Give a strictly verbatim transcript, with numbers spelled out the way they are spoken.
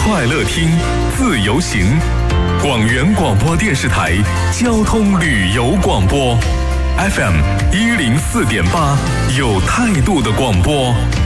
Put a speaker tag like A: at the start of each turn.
A: 快乐听，自由行。广元广播电视台交通旅游广播 F M 一零四点八，有态度的广播。